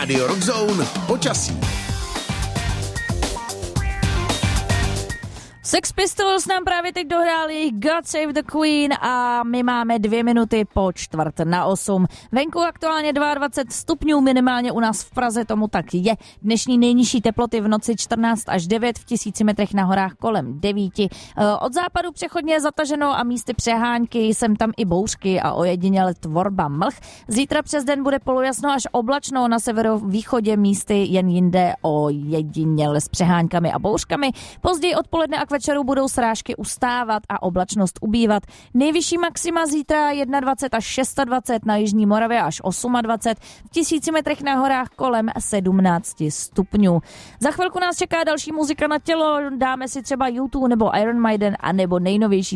Radio Rock Zone počasí. Sex Pistols nám právě teď dohráli God Save the Queen a my máme 2 minuty po 7:45. Venku aktuálně 22 stupňů, minimálně u nás v Praze tomu tak je. Dnešní nejnižší teploty v noci 14 až 9, v 1000 metrech na horách kolem 9. Od západu přechodně zataženo a místy přehánky, sem tam i bouřky a ojediněle tvorba mlh. Zítra přes den bude polojasno až oblačno, na severovýchodě místy jen jinde ojediněle s přeháňkami a bouřkami. Později odpoledne a k večeru budou srážky ustávat a oblačnost ubývat. Nejvyšší maxima zítra 21 až 26, na jižní Moravě až 28, v 1000 metrech na horách kolem 17 stupňů. Za chvilku nás čeká další muzika na tělo, dáme si třeba U2 nebo Iron Maiden a nebo nejnovější